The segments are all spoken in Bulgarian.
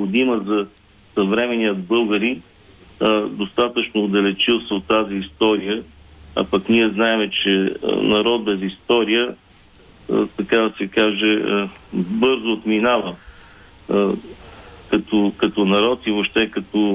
необходима за съвременният българин, достатъчно отдалечил се от тази история, а пък ние знаем, че народ без история, така да се каже, бързо отминава като народ и въобще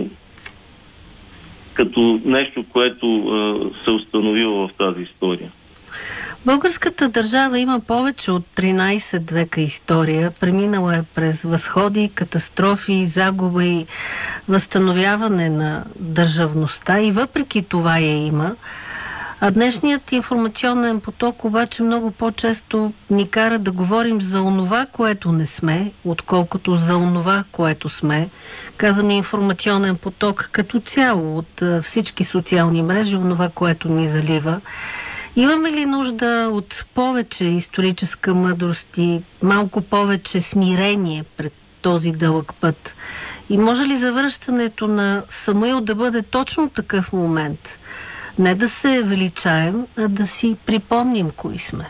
като нещо, което се установило в тази история. Българската държава има повече от 13 века история. Преминала е през възходи, катастрофи, загуба и възстановяване на държавността и въпреки това я има. А днешният информационен поток обаче много по-често ни кара да говорим за онова, което не сме, отколкото за онова, което сме. Казваме информационен поток като цяло от всички социални мрежи, онова, което ни залива. Имаме ли нужда от повече историческа мъдрост и малко повече смирение пред този дълъг път? И може ли завръщането на Самуил да бъде точно такъв момент? Не да се величаем, а да си припомним кои сме.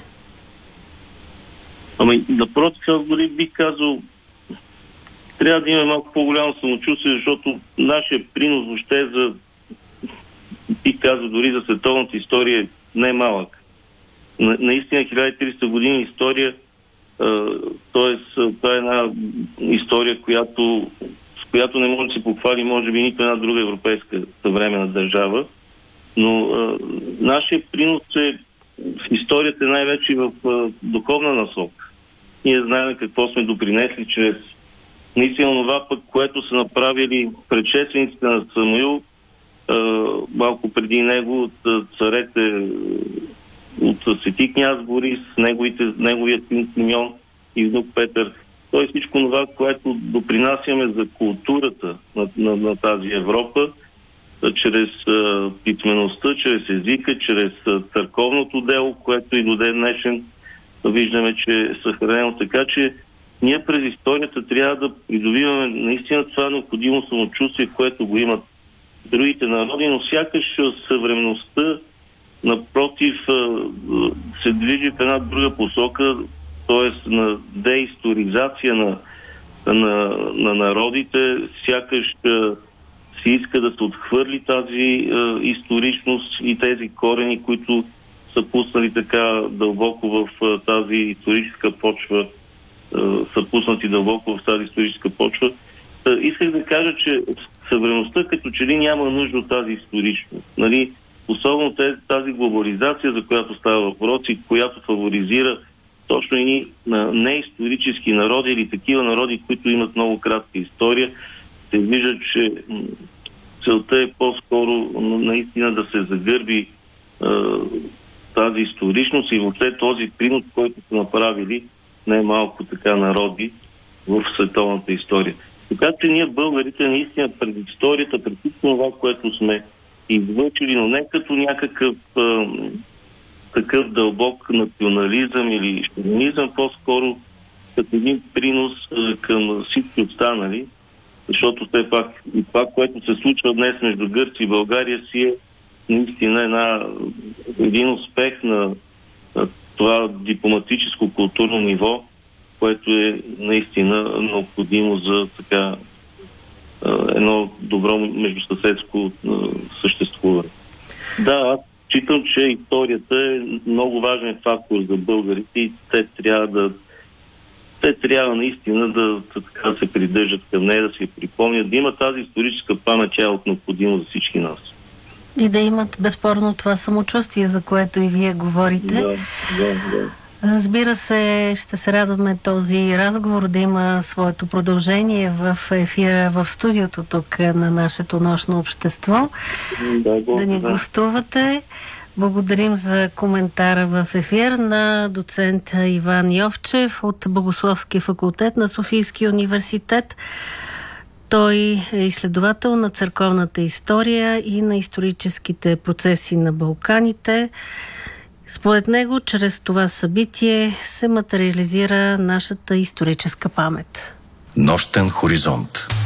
Напротив, аз дори бих казал, трябва да имаме малко по-голямо самочувствие, защото нашия принос въобще бих казал, дори за световната история не е малък. Наистина 1300 години история, т.е. това е една история, с която не може да се похвали, може би, нито една друга европейска съвременна държава. Но нашия принос в историята най-вече в духовна насока. Ние знаем какво сме допринесли чрез наистина това пък, което са направили предшествениците на Самуил, малко преди него от царете от Свети княз Борис, неговият син Симеон и внук Петър. Той всичко това, което допринасяме за културата на тази Европа, чрез писмеността, чрез езика, чрез църковното дело, което и до ден днешен виждаме, че е съхранено. Така че ние през историята трябва да придобиваме наистина това необходимо самочувствие, което го имат другите народи, но сякаш съвременността напротив се движи в една друга посока, т.е. на деисторизация на народите, сякаш се иска да се отхвърли тази историчност и тези корени, които са пуснали така дълбоко в тази историческа почва, Исках да кажа, че съвременността като че ли няма нужда от тази историчност. Нали? Особено тази глобализация, за която става въпрос и която фаворизира точно и неисторически народи или такива народи, които имат много кратка история, се вижда, че целта е по-скоро наистина да се загърби тази историчност и въобще този принос, който са направили най-малко така народи в световната история. Така че ние българите наистина пред историята, пред всичко това, което сме извършили, но не като някакъв такъв дълбок национализъм или шовинизъм, по-скоро като един принос към всички останали, защото все пак и това, което се случва днес между Гърция и България, си е наистина един успех на това дипломатическо културно ниво, което е наистина необходимо за така едно добро междусъседско съществуване. Да, аз считам, че историята е много важен фактор за българите и те трябва наистина да се придържат към нея, да се припомнят, да има тази историческа памет, тя е от необходимо за всички нас. И да имат безспорно това самочувствие, за което и вие говорите. Да. Разбира се, ще се радваме този разговор да има своето продължение в ефира, в студиото тук на нашето нощно общество. Да ни гостувате. Благодарим за коментара в ефир на доцент Иван Йовчев от Богословския факултет на Софийския университет. Той е изследовател на църковната история и на историческите процеси на Балканите. Според него, чрез това събитие се материализира нашата историческа памет. Нощен хоризонт.